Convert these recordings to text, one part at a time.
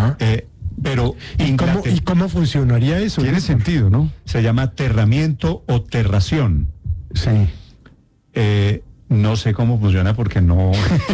Pero ¿Y cómo funcionaría eso? Tiene sentido, ¿no? Se llama aterramiento o terración. Sí. No sé cómo funciona porque no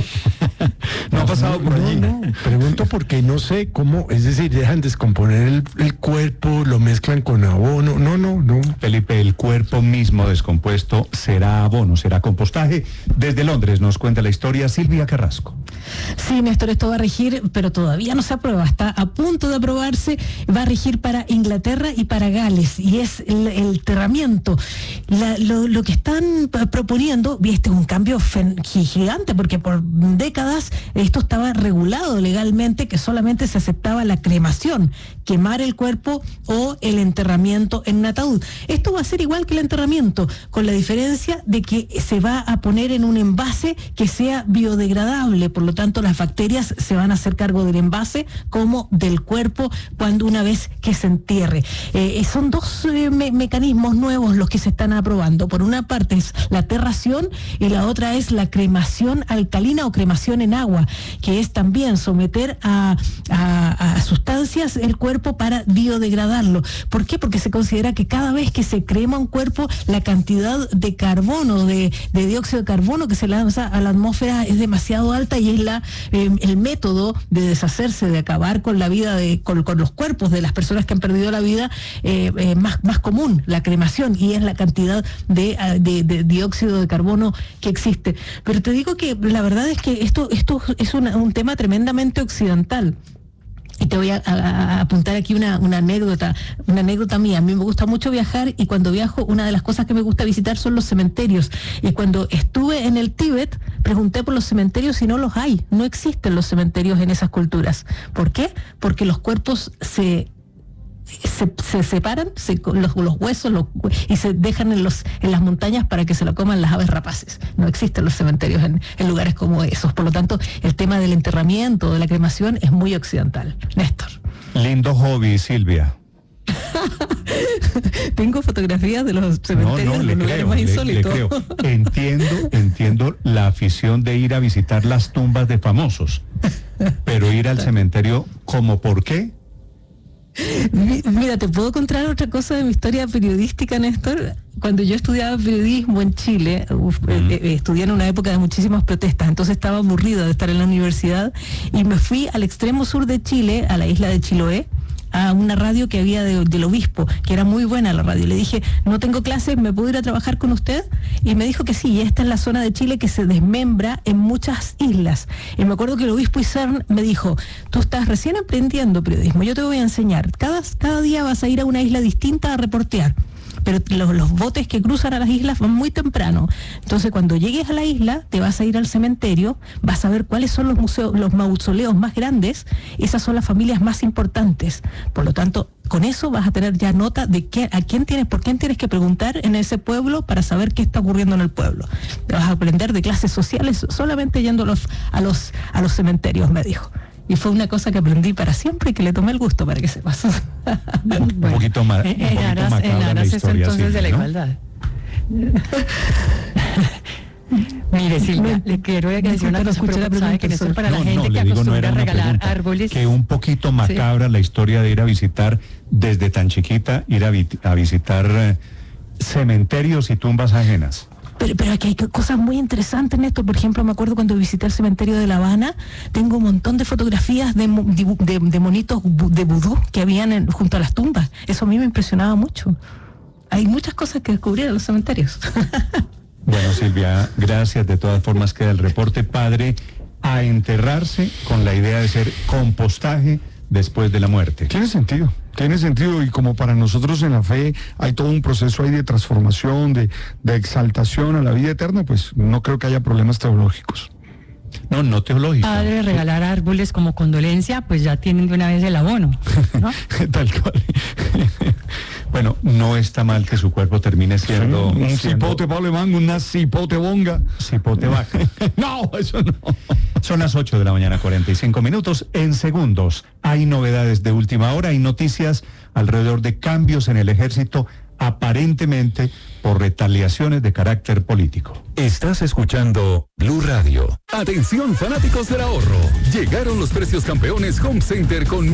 ha pasado por allí. No, pregunto porque no sé cómo, es decir, dejan descomponer el cuerpo, lo mezclan con abono. No. Felipe, el cuerpo mismo descompuesto será abono, será compostaje. Desde Londres nos cuenta la historia Silvia Carrasco. Sí, Néstor, esto va a regir, pero todavía no se aprueba, está a punto de aprobarse, va a regir para Inglaterra y para Gales, y es el terramiento. Lo que están proponiendo, y este es un cambio gigante, porque por décadas esto estaba regulado legalmente, que solamente se aceptaba la cremación, quemar el cuerpo o el enterramiento en un ataúd. Esto va a ser igual que el enterramiento, con la diferencia de que se va a poner en un envase que sea biodegradable, por lo tanto las bacterias se van a hacer cargo del envase como del cuerpo cuando una vez que se entierre. Son dos mecanismos nuevos los que se están aprobando. Por una parte es la aterración y la otra es la cremación alcalina o cremación en agua, que es también someter a sustancias el cuerpo para biodegradarlo. ¿Por qué? Porque se considera que cada vez que se crema un cuerpo, la cantidad de carbono, de dióxido de carbono que se lanza a la atmósfera es demasiado alta, y es el método de deshacerse, de acabar con la vida, con los cuerpos de las personas que han perdido la vida, más común, la cremación, y es la cantidad de dióxido de carbono que existe. Pero te digo que la verdad es que esto es un tema tremendamente occidental. Y te voy a apuntar aquí una anécdota mía. A mí me gusta mucho viajar, y cuando viajo una de las cosas que me gusta visitar son los cementerios. Y cuando estuve en el Tíbet, pregunté por los cementerios y no los hay. No existen los cementerios en esas culturas. ¿Por qué? Porque los cuerpos se separan, los huesos y se dejan en las montañas para que se lo coman las aves rapaces. No existen los cementerios en lugares como esos. Por lo tanto, el tema del enterramiento, de la cremación, es muy occidental. Néstor. Lindo hobby, Silvia. Tengo fotografías de los cementerios en los lugares más insólitos. Le creo. Entiendo la afición de ir a visitar las tumbas de famosos, pero ir al cementerio, ¿cómo por qué? Mira, te puedo contar otra cosa de mi historia periodística, Néstor. Cuando yo estudiaba periodismo en Chile, estudié en una época de muchísimas protestas, entonces estaba aburrida de estar en la universidad y me fui al extremo sur de Chile, a la isla de Chiloé, a una radio que había del obispo, que era muy buena la radio. Le dije, no tengo clases, ¿me puedo ir a trabajar con usted? Y me dijo que sí, y esta es la zona de Chile que se desmembra en muchas islas. Y me acuerdo que el obispo Isern me dijo, tú estás recién aprendiendo periodismo, yo te voy a enseñar, cada día vas a ir a una isla distinta a reportear. Pero los botes que cruzan a las islas van muy temprano. Entonces, cuando llegues a la isla, te vas a ir al cementerio, vas a ver cuáles son los mausoleos más grandes, esas son las familias más importantes. Por lo tanto, con eso vas a tener ya nota de por quién tienes que preguntar en ese pueblo para saber qué está ocurriendo en el pueblo. Te vas a aprender de clases sociales solamente yendo a los cementerios, me dijo. Y fue una cosa que aprendí para siempre y que le tomé el gusto, para que sepas. Un poquito más. En aras entonces de la igualdad. Mire, Silvia, le quiero decir una cosa, pero sabe que eso es para la gente que acostumbra a regalar árboles. Que un poquito macabra, ¿sí? La historia de ir a visitar, desde tan chiquita, ir a visitar cementerios y tumbas ajenas. Pero aquí hay cosas muy interesantes en esto. Por ejemplo, me acuerdo cuando visité el cementerio de La Habana, tengo un montón de fotografías de monitos de vudú que habían junto a las tumbas. Eso a mí me impresionaba mucho. Hay muchas cosas que descubrir en los cementerios. Bueno, Silvia, gracias. De todas formas, queda el reporte. Padre, a enterrarse con la idea de ser compostaje después de la muerte. Tiene sentido, y como para nosotros en la fe hay todo un proceso ahí de transformación, de exaltación a la vida eterna, pues no creo que haya problemas teológicos. No teológicos. Padre, regalar árboles como condolencia, pues ya tienen de una vez el abono, ¿no? Tal cual. Bueno, no está mal que su cuerpo termine siendo... Un cipote alemán, una cipote bonga. Cipote vaca. No, eso no. Son las 8 de la mañana, 45 minutos. En segundos, hay novedades de última hora, hay noticias alrededor de cambios en el ejército, aparentemente por retaliaciones de carácter político. Estás escuchando Blue Radio. Atención, fanáticos del ahorro. Llegaron los precios campeones Home Center con